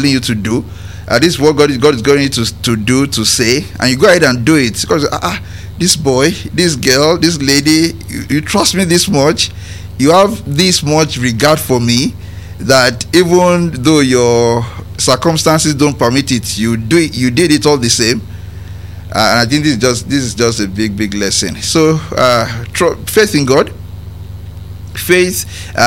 calling you to do. This is what God is going to do, to say, and you go ahead and do it because this boy, this girl, this lady, you trust me this much. You have this much regard for me that even though your circumstances don't permit it, you did it all the same. And I think this is just a big lesson. So faith in God. Faith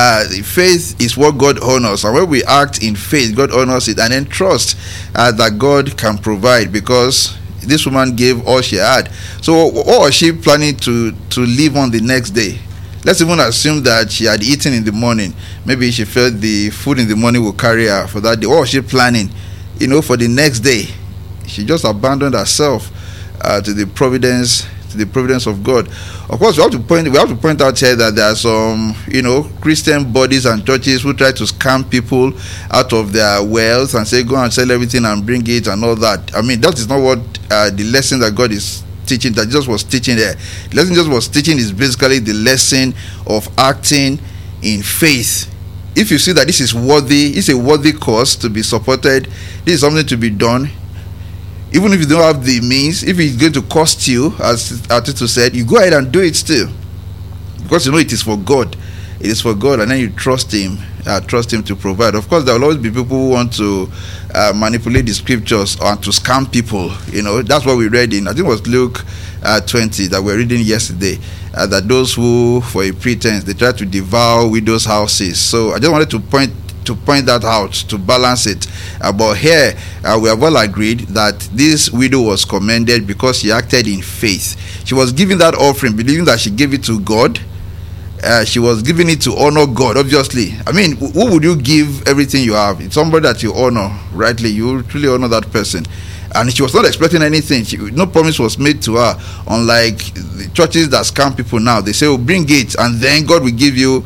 is what God honors, and when we act in faith, God honors it. And then trust that God can provide, because this woman gave all she had. So what was she planning to live on the next day? Let's even assume that she had eaten in the morning. Maybe she felt the food in the morning will carry her for that day. What was she planning, for the next day? She just abandoned herself to the providence of God. Of course, we have to point out here that there are some, Christian bodies and churches who try to scam people out of their wealth and say, go and sell everything and bring it and all that. I mean, that is not what the lesson that God is teaching, that Jesus was teaching there. The lesson Jesus was teaching is basically the lesson of acting in faith. If you see that this is it's a worthy cause to be supported, this is something to be done. Even if you don't have the means, if it's going to cost you, as Atitu said, you go ahead and do it still, because it is for God. It is for God, and then you trust Him to provide. Of course, there will always be people who want to manipulate the scriptures and to scam people. That's what we read in, I think it was Luke 20 that we were reading yesterday. That those who, for a pretense, they try to devour widows' houses. So I just wanted to point that out, to balance it. But here we have all agreed that this widow was commended because she acted in faith. She was giving that offering believing that she gave it to God. She was giving it to honor God, obviously. I mean, who would you give everything you have? It's somebody that you honor rightly. You truly honor that person. And she was not expecting anything. No promise was made to her. Unlike the churches that scam people now, they say, bring it and then God will give you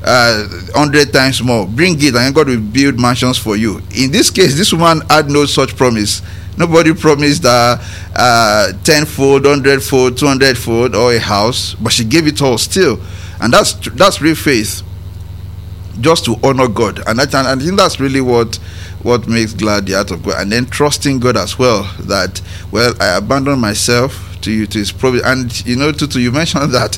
100 times more. Bring it and God will build mansions for you. In this case, this woman had no such promise. Nobody promised her 10-fold, 100-fold, 200-fold, or a house, but she gave it all still. And that's real faith, just to honor God. And I think that's really what makes glad the heart of God. And then trusting God as well, that, well, I abandon myself to His providence. And Tutu, you mentioned that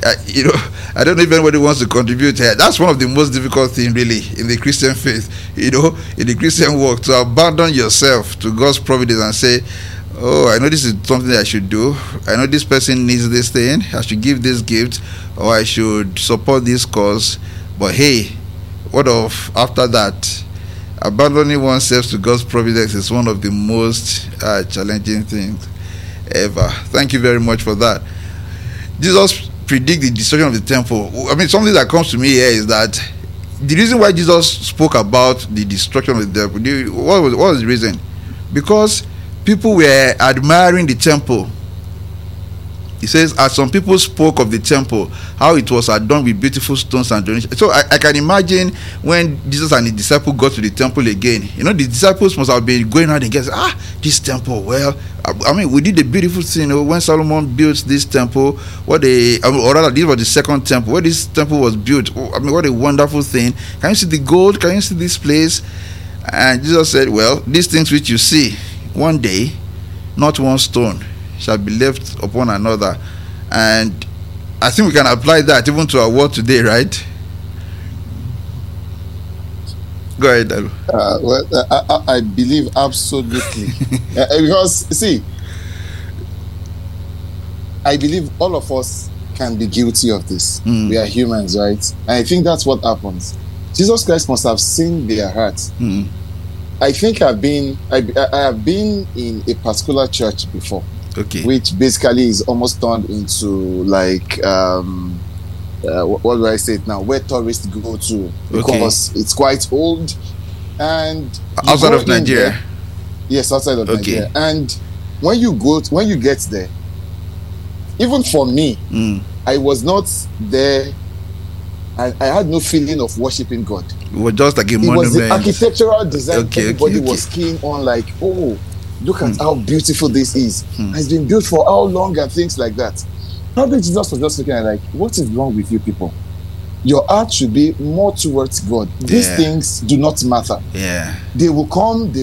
I don't know if anybody wants to contribute here. That's one of the most difficult things really in the Christian faith, in the Christian walk, to abandon yourself to God's providence and say, oh, I know this is something that I should do. I know this person needs this thing. I should give this gift, or I should support this cause. But hey, what of after that? Abandoning oneself to God's providence is one of the most challenging things ever. Thank you very much for that. Jesus predict the destruction of the temple. I mean, something that comes to me here is that the reason why Jesus spoke about the destruction of the temple, what was the reason? Because people were admiring the temple. He says, as some people spoke of the temple, how it was adorned with beautiful stones and donations. So I can imagine when Jesus and the disciples got to the temple again, the disciples must have been going around and guessing, this temple, well, I mean, we did a beautiful thing, when Solomon built this temple, or rather, this was the second temple, where this temple was built. I mean, what a wonderful thing. Can you see the gold? Can you see this place? And Jesus said, well, these things which you see, one day, not one stone shall be left upon another. And I think we can apply that even to our world today, right? Go ahead, Dalu. I believe absolutely. Because, see, I believe all of us can be guilty of this. We are humans, right? And I think that's what happens. Jesus Christ must have seen their hearts. I think I have been in a particular church before. Okay. Which basically is almost turned into like what do I say it now? Where tourists go to, because it's quite old and outside of Nigeria. There, yes, outside of Nigeria. And when you get there, even for me, I was not there. I had no feeling of worshiping God. It was just like a monument. It was the architectural design. Everybody was keen on, like, oh, look at how beautiful this is. It's been built for how long and things like that. Probably Jesus was just looking at, like, what is wrong with you people? Your heart should be more towards God. These things do not matter. Yeah. They will come, they